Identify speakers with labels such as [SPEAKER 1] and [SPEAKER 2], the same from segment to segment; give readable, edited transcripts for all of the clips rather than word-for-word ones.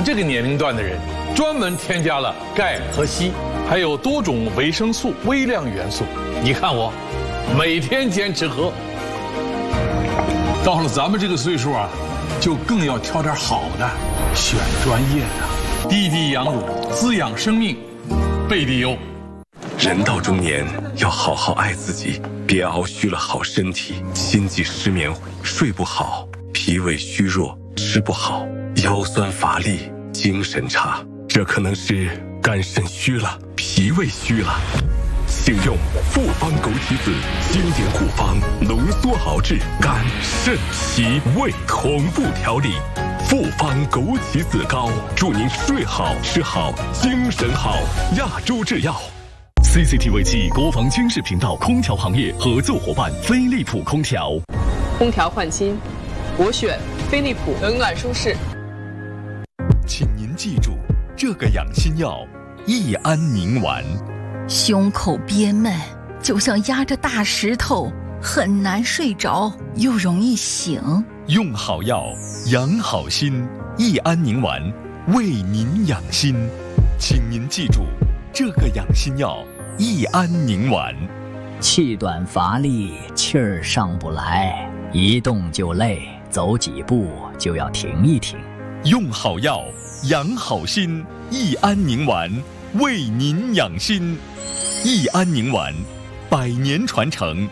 [SPEAKER 1] 这个年龄段的人，专门添加了钙和硒，还有多种维生素、微量元素。你看我，每天坚持喝。到了咱们这个岁数啊，就更要挑点好的，选专业的。滴滴羊乳，滋养生命，贝蒂优。
[SPEAKER 2] 人到中年，要好好爱自己，别熬虚了好身体，心悸失眠，睡不好，脾胃虚弱，吃不好，腰酸乏力，精神差，这可能是肝肾虚了，脾胃虚了。请用复方枸杞子经典古方浓缩熬制肝肾脾胃同步调理，复方枸杞子膏，祝您睡好吃好精神好。亚洲制药。CCTV 暨国防军事频道空调行业合作伙伴飞利浦空调。
[SPEAKER 3] 空调换新，我选飞利浦，冷暖舒适。
[SPEAKER 4] 请您记住这个养心药：益安宁丸。
[SPEAKER 5] 胸口憋闷，就像压着大石头，很难睡着，又容易醒。
[SPEAKER 4] 用好药，养好心。益安宁丸，为您养心。请您记住这个养心药：益安宁丸。
[SPEAKER 6] 气短乏力，气儿上不来，一动就累，走几步就要停一停。
[SPEAKER 4] 用好药，养好心。益安宁丸，为您养心。益安宁丸，100年传承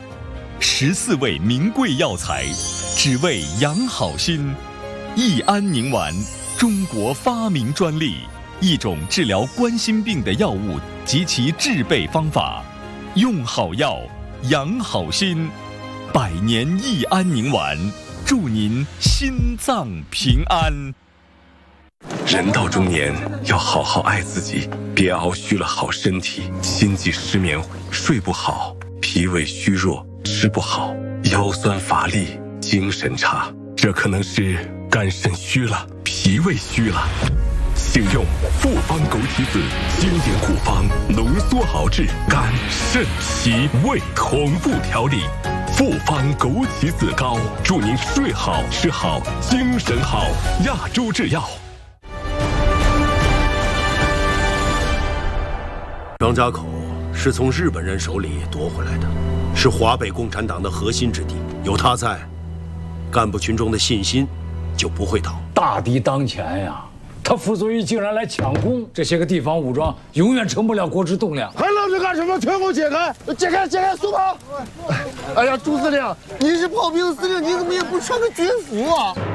[SPEAKER 4] ，14味名贵药材，只为养好心。益安宁丸，中国发明专利，一种治疗冠心病的药物及其制备方法。用好药，养好心。100年益安宁丸，祝您心脏平安。
[SPEAKER 2] 人到中年，要好好爱自己，别熬虚了好身体，心悸失眠，睡不好，脾胃虚弱，吃不好，腰酸乏力，精神差，这可能是肝肾虚了，脾胃虚了。请用复方枸杞子经典古方浓缩熬制肝肾脾胃同步调理，复方枸杞子膏，祝您睡好吃好精神好。亚洲制药。
[SPEAKER 7] 张家口是从日本人手里夺回来的，是华北共产党的核心之地，有他在，干部群众的信心就不会倒。
[SPEAKER 8] 大敌当前呀，他傅作义竟然来抢攻，这些个地方武装永远成不了国之栋梁。
[SPEAKER 9] 还愣着干什么？全给我解开！解开！解开！速跑！哎呀，朱司令，您是炮兵司令，您怎么也不穿个军服啊？